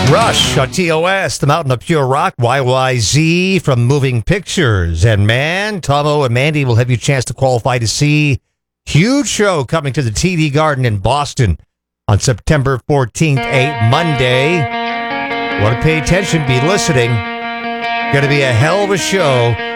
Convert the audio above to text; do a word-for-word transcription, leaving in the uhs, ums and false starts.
Rush on T O S, the Mountain of Pure Rock, Y Y Z from Moving Pictures. And man, Tomo and Mandy will have you a chance to qualify to see huge show coming to the T D Garden in Boston on September fourteenth, a Monday. Want to pay attention, be listening. Going to be a hell of a show.